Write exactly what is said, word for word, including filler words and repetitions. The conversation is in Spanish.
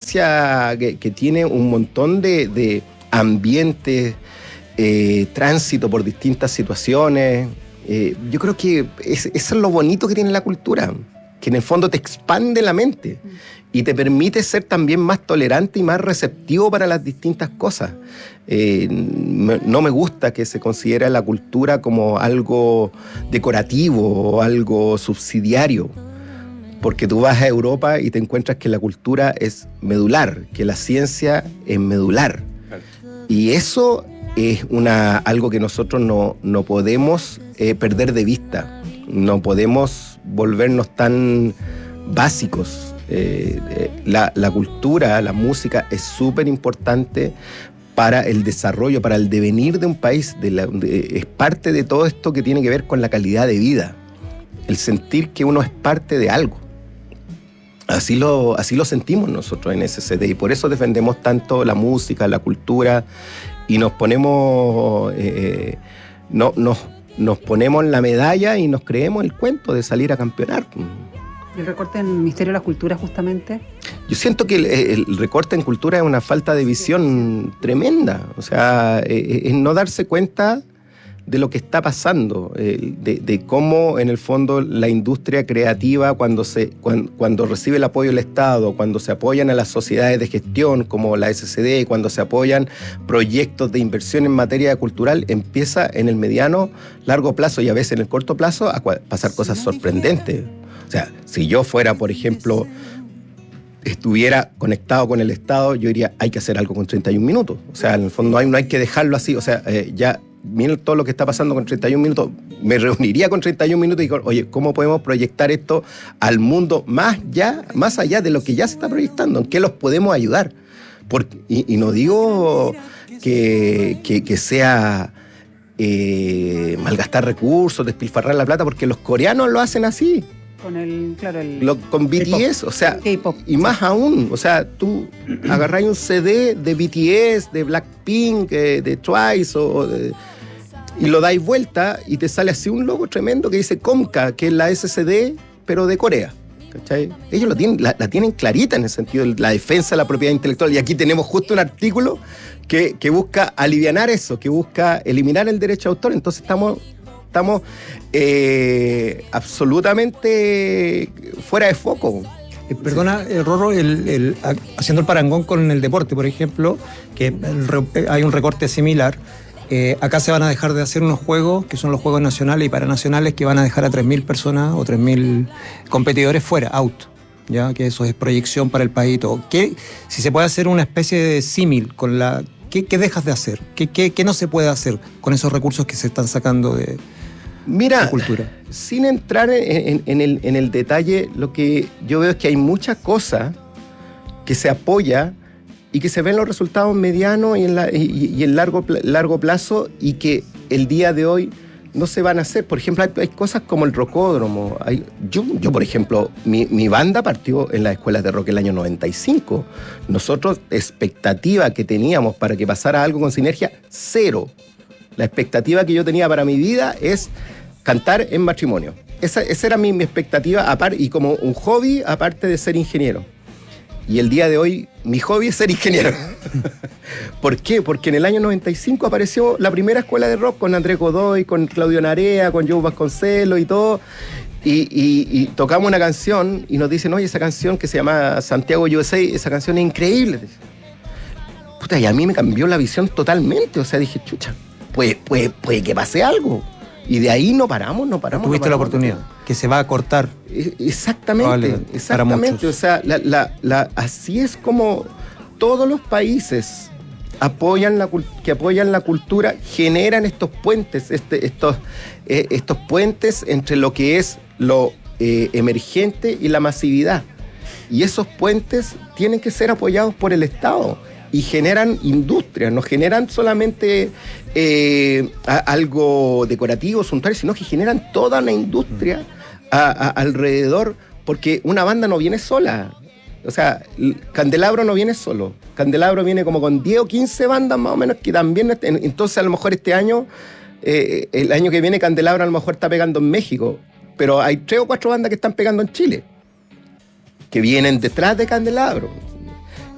ciencia que, que tiene un montón de, de ambientes, eh, tránsito por distintas situaciones. Eh, yo creo que es, eso es lo bonito que tiene la cultura, que en el fondo te expande la mente y te permite ser también más tolerante y más receptivo para las distintas cosas. Eh, no me gusta que se considere la cultura como algo decorativo o algo subsidiario, porque tú vas a Europa y te encuentras que la cultura es medular, que la ciencia es medular. Y eso es una, algo que nosotros no, no podemos eh, perder de vista. No podemos volvernos tan básicos. Eh, eh, la, la cultura, la música es súper importante para el desarrollo, para el devenir de un país. De la, de, es parte de todo esto que tiene que ver con la calidad de vida. El sentir que uno es parte de algo. Así lo, así lo sentimos nosotros en S C D y por eso defendemos tanto la música, la cultura y nos ponemos, eh, no, nos, nos ponemos la medalla y nos creemos el cuento de salir a campeonar. ¿Y el recorte en el Ministerio de la Cultura justamente? Yo siento que el, el recorte en cultura es una falta de visión tremenda, o sea, es, es no darse cuenta de lo que está pasando, eh, de, de cómo en el fondo la industria creativa cuando, se, cuando, cuando recibe el apoyo del Estado, cuando se apoyan a las sociedades de gestión como la S C D, cuando se apoyan proyectos de inversión en materia cultural, empieza en el mediano, largo plazo y a veces en el corto plazo a pasar cosas sorprendentes. O sea, si yo fuera, por ejemplo, estuviera conectado con el Estado, yo diría, hay que hacer algo con treinta y un minutos. O sea, en el fondo no hay, no hay que dejarlo así, o sea, eh, ya... miren todo lo que está pasando con treinta y un minutos, me reuniría con treinta y un minutos y digo, oye, ¿cómo podemos proyectar esto al mundo más, ya, más allá de lo que ya se está proyectando? ¿En qué los podemos ayudar? Porque, y, y no digo que, que, que sea eh, malgastar recursos, despilfarrar la plata, porque los coreanos lo hacen así. Con el, claro, el... Lo, con B T S, o sea, K-pop. Y más aún, o sea, tú agarráis un C D de B T S, de Blackpink, de, de Twice, o de, y lo dais vuelta y te sale así un logo tremendo que dice Comca, que es la S C D, pero de Corea. ¿Cachai? Ellos lo tienen, la, la tienen clarita en el sentido de la defensa de la propiedad intelectual. Y aquí tenemos justo un artículo que, que busca alivianar eso, que busca eliminar el derecho de autor. Entonces estamos... Estamos eh, absolutamente fuera de foco. Eh, perdona, eh, Rorro, el, el, haciendo el parangón con el deporte, por ejemplo, que el, hay un recorte similar. Eh, acá se van a dejar de hacer unos juegos, que son los juegos nacionales y paranacionales, que van a dejar a tres mil personas o tres mil competidores fuera, out. ¿Ya? Que eso es proyección para el país y todo. ¿Qué, si se puede hacer una especie de símil con la... ¿Qué, qué dejas de hacer? ¿Qué, qué, ¿Qué no se puede hacer con esos recursos que se están sacando de, Mira, de cultura? Sin entrar en, en, en, el, en el detalle, lo que yo veo es que hay muchas cosas que se apoya y que se ven los resultados medianos y en, la, y, y en largo, largo plazo y que el día de hoy no se van a hacer. Por ejemplo, hay, hay cosas como el rocódromo. Hay, yo, yo, por ejemplo, mi, mi banda partió en las escuelas de rock el año noventa y cinco. Nosotros, expectativa que teníamos para que pasara algo con Sinergia, cero. La expectativa que yo tenía para mi vida es cantar en matrimonio. Esa, esa era mi, mi expectativa, y como un hobby, aparte de ser ingeniero. Y el día de hoy, mi hobby es ser ingeniero. ¿Por qué? Porque en el año noventa y cinco apareció la primera escuela de rock con Andrés Godoy, con Claudio Narea, con Joe Vasconcelos y todo. Y, y, y tocamos una canción y nos dicen, oye, esa canción que se llama Santiago U S A, esa canción es increíble. Puta, y a mí me cambió la visión totalmente. O sea, dije, chucha, puede, puede, puede que pase algo. Y de ahí no paramos, no paramos. Tuviste no paramos, la oportunidad, no. que se va a cortar. Exactamente, exactamente. O sea, la, la, la, así es como todos los países apoyan la, que apoyan la cultura generan estos puentes, este, estos, eh, estos puentes entre lo que es lo eh, emergente y la masividad. Y esos puentes tienen que ser apoyados por el Estado. Y generan industria, no generan solamente eh, a, algo decorativo, suntuario, sino que generan toda una industria a, a, alrededor, porque una banda no viene sola. O sea, Candelabro no viene solo. Candelabro viene como con diez o quince bandas más o menos que también... Entonces a lo mejor este año, eh, el año que viene Candelabro a lo mejor está pegando en México, pero hay tres o cuatro bandas que están pegando en Chile, que vienen detrás de Candelabro.